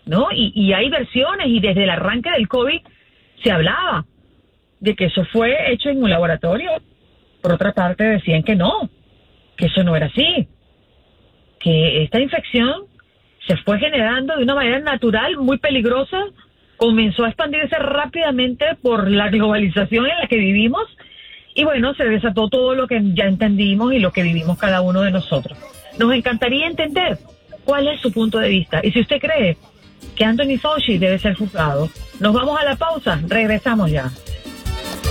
¿no? Y hay versiones, y desde el arranque del COVID se hablaba de que eso fue hecho en un laboratorio. Por otra parte decían que no, que eso no era así, que esta infección se fue generando de una manera natural, muy peligrosa, comenzó a expandirse rápidamente por la globalización en la que vivimos, y bueno, se desató todo lo que ya entendimos y lo que vivimos cada uno de nosotros. Nos encantaría entender cuál es su punto de vista, y si usted cree que Anthony Fauci debe ser juzgado. Nos vamos a la pausa, regresamos ya.